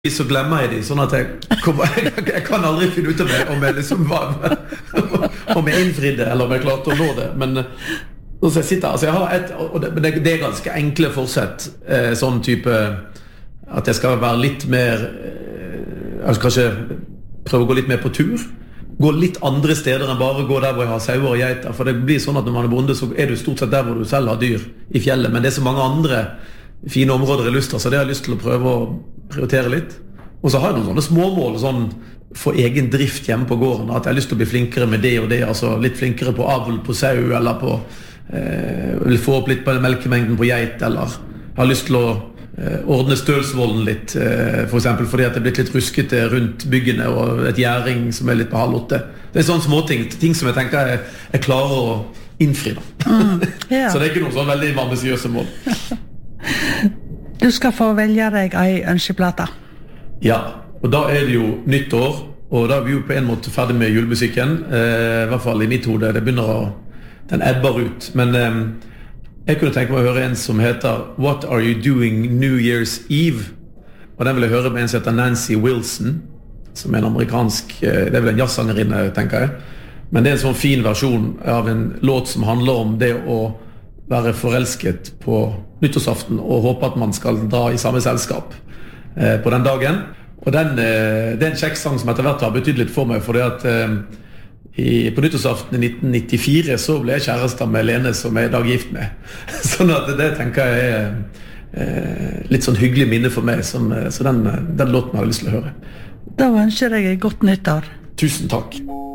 Så glemmer jeg de, sånn at jeg kan aldri finne ut av det, om jeg liksom var, om jeg innfridde, eller om jeg klarte å nå det. Men når jeg sitter, altså jeg har og det ganske enkle forsett, sånn type, at jeg skal være litt mer, altså kanskje prøve å gå litt mer på tur, gå litt andre steder enn bare gå der hvor jeg har sauer og geiter, for det blir sånn at når man bonde, så du stort sett der hvor du selv har dyr i fjellet, men det så mange andre fine områder i lyst, så det har jeg lyst til å prøve å prioritere litt. Og så har jeg noen sånne småmål sånn, for egen drift hjemme på gården, at jeg har lyst til å bli flinkere med det og det, altså litt flinkere på avl på sau, eller på få opp litt på melkemengden på geit, eller jeg har lyst til å ordne stølsvolden litt, for eksempel fordi at det er blitt litt ruskete rundt byggene, og et gjæring som litt på halv 8. Det sånne småting, ting som jeg tenker jeg klarer å innfri da. Så det ikke noen sånn veldig ambisiøse mål. Du skal få velge deg en ønskeplate. Ja, og da det jo nytt år, og da vi jo på en måte ferdig med julemusikken, i hvert fall i mitt hode, det begynner den ebber ut, men jeg kunne tenke meg å høre en som heter What Are You Doing New Year's Eve? Og den vil jeg høre med en som heter Nancy Wilson, som en amerikansk, det vel en jazzsangerinne, tenker jeg, men det en sånn fin versjon av en låt som handler om det å være forelsket på nyttårsaften og håpe at man skal dra i samme selskap på den dagen. Og det en kjekksang som etter hvert har betydd litt for meg, fordi at på nyttårsaften i 1994 så ble jeg kjærester med Lene som jeg i dag gift med. Sånn at det tenker jeg litt sånn hyggelig minne for meg, så den låten har jeg lyst til å høre. Da ønsker jeg godt nyttår. Tusen takk.